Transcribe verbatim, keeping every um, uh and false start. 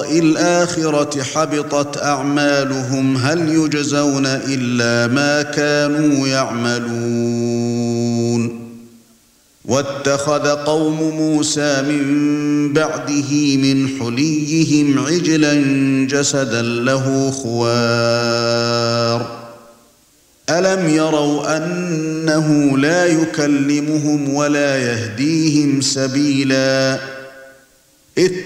لقاء الآخرة حبطت أعمالهم هل يجزون إلا ما كانوا يعملون واتخذ قوم موسى من بعده من حليهم عجلا جسدا له خوار ألم يروا أنه لا يكلمهم ولا يهديهم سبيلا